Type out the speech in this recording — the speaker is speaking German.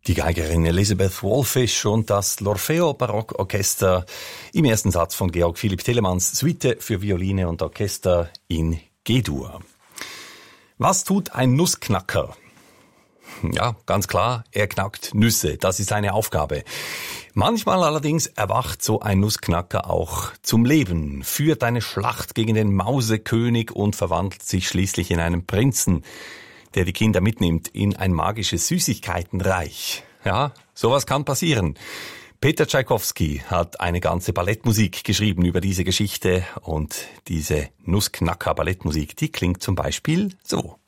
Die Geigerin Elisabeth Wallfisch und das L'Orfeo Barockorchester im ersten Satz von Georg Philipp Telemanns Suite für Violine und Orchester in G-Dur. Was tut ein Nussknacker? Ja, ganz klar, er knackt Nüsse. Das ist seine Aufgabe. Manchmal allerdings erwacht so ein Nussknacker auch zum Leben, führt eine Schlacht gegen den Mausekönig und verwandelt sich schließlich in einen Prinzen, der die Kinder mitnimmt in ein magisches Süßigkeitenreich. Ja, sowas kann passieren. Peter Tschaikowski hat eine ganze Ballettmusik geschrieben über diese Geschichte und diese Nussknacker-Ballettmusik, die klingt zum Beispiel so.